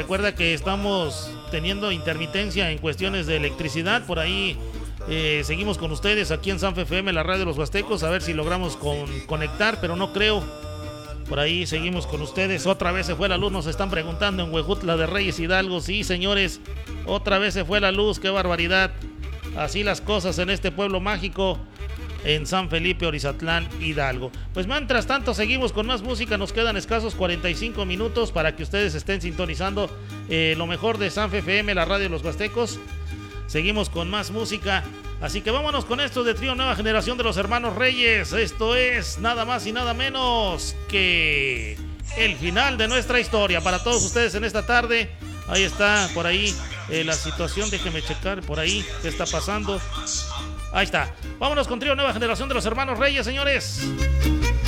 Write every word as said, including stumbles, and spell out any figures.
recuerda que estamos teniendo intermitencia en cuestiones de electricidad. Por ahí eh, seguimos con ustedes aquí en Sanfe F M, la radio de los Huastecos, a ver si logramos con, conectar, pero no creo. Por ahí seguimos con ustedes. Otra vez se fue la luz, nos están preguntando en Huejutla de Reyes Hidalgo. Sí, señores, otra vez se fue la luz, qué barbaridad. Así las cosas en este pueblo mágico, en San Felipe, Orizatlán, Hidalgo. Pues mientras tanto seguimos con más música, nos quedan escasos cuarenta y cinco minutos para que ustedes estén sintonizando eh, lo mejor de Sanfe F M, la radio de los Huastecos. Seguimos con más música, así que vámonos con esto de Trío Nueva Generación de los Hermanos Reyes. Esto es nada más y nada menos que el final de nuestra historia para todos ustedes en esta tarde. Ahí está, por ahí eh, la situación, déjenme checar por ahí qué está pasando. Ahí está, vámonos con Trío Nueva Generación de los Hermanos Reyes, señores.